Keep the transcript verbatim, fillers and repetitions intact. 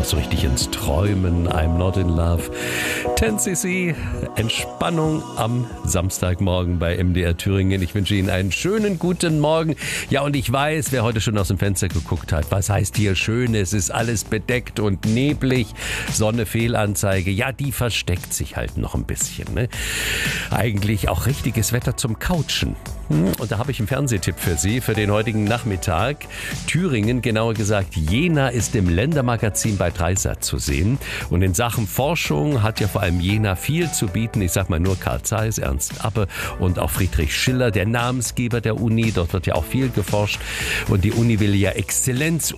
so richtig ins Träumen. I'm not in love. zehn C C, Entspannung am Samstagmorgen bei M D R Thüringen. Ich wünsche Ihnen einen schönen guten Morgen. Ja, und ich weiß, wer heute schon aus dem Fenster geguckt hat, was heißt hier schön? Es ist alles bedeckt und neblig. Sonne, Fehlanzeige. Ja, die versteckt sich halt noch ein bisschen. Ne? Eigentlich auch richtiges Wetter zum Couchen. Und da habe ich einen Fernsehtipp für Sie für den heutigen Nachmittag. Thüringen, genauer gesagt Jena, ist im Ländermagazin bei Dreisat zu sehen. Und in Sachen Forschung hat ja vor allem Jena viel zu bieten. Ich sag mal nur Carl Zeiss, Ernst Abbe und auch Friedrich Schiller, der Namensgeber der Uni. Dort wird ja auch viel geforscht. Und die Uni will ja Exzellenz